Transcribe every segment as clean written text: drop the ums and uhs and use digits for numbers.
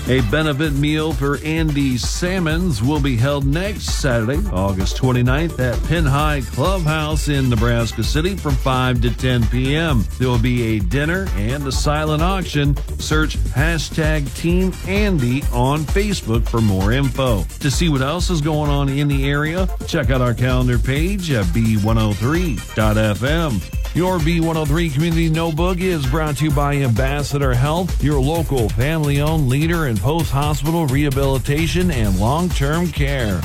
A benefit meal for Andy's Salmons will be held next Saturday, August 29th at Penn High Clubhouse in Nebraska City from 5 to 10 p.m. There will be a dinner and a silent auction. Search hashtag Team Andy on Facebook for more info. To see what else is going on in the area, check out our calendar page at b103.fm. Your B103 Community Notebook is brought to you by Ambassador Health, your local family-owned leader in post-hospital rehabilitation and long-term care.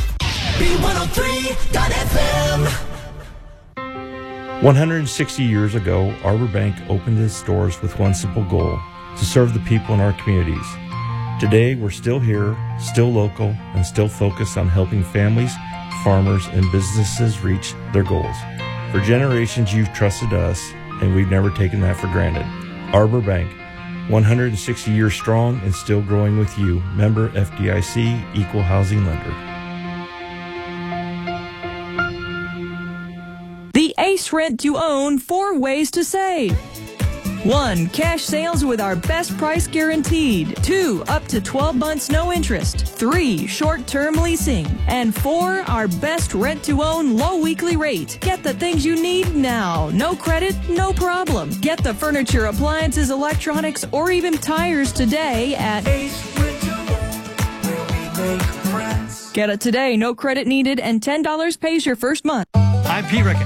B103.fm. 160 years ago, Arbor Bank opened its doors with one simple goal: to serve the people in our communities. Today, we're still here, still local, and still focused on helping families, farmers, and businesses reach their goals. For generations, you've trusted us, and we've never taken that for granted. Arbor Bank, 160 years strong and still growing with you. Member FDIC, Equal Housing Lender. The Ace Rent to Own 4 ways to save. 1. Cash sales with our best price guaranteed. 2. Up to 12 months no interest. 3. Short-term leasing. And 4. Our best rent-to-own low weekly rate. Get the things you need now. No credit, no problem. Get the furniture, appliances, electronics, or even tires today at Ace Rent-to-Own, where we make friends. Get it today, no credit needed, and $10 pays your first month. I'm Pete Rickett.